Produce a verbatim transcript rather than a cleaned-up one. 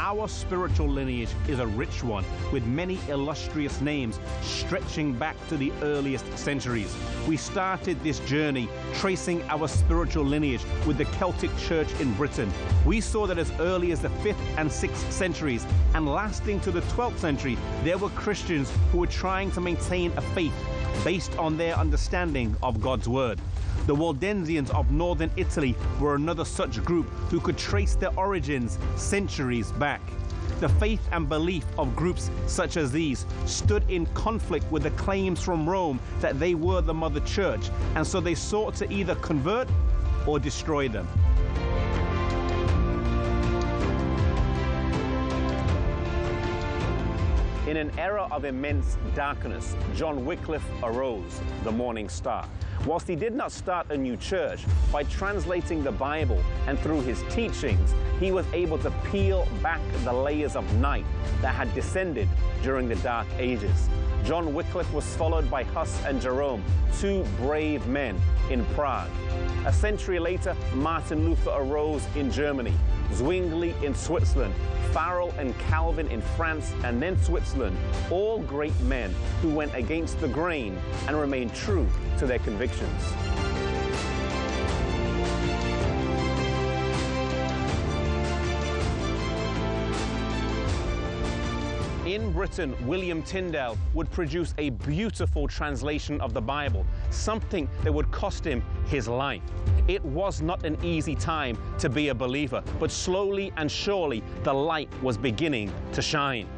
Our spiritual lineage is a rich one, with many illustrious names stretching back to the earliest centuries. We started this journey tracing our spiritual lineage with the Celtic Church in Britain. We saw that as early as the fifth and sixth centuries, and lasting to the twelfth century, there were Christians who were trying to maintain a faith based on their understanding of God's Word. The Waldensians of northern Italy were another such group who could trace their origins centuries back. The faith and belief of groups such as these stood in conflict with the claims from Rome that they were the Mother Church, and so they sought to either convert or destroy them. In an era of immense darkness, John Wycliffe arose, the morning star. Whilst he did not start a new church, by translating the Bible and through his teachings, he was able to peel back the layers of night that had descended during the Dark Ages. John Wycliffe was followed by Huss and Jerome, two brave men in Prague. A century later, Martin Luther arose in Germany, Zwingli in Switzerland, Farel and Calvin in France, and then Switzerland, all great men who went against the grain and remained true to their convictions. In Britain, William Tyndale would produce a beautiful translation of the Bible, something that would cost him his life. It was not an easy time to be a believer, but slowly and surely the light was beginning to shine.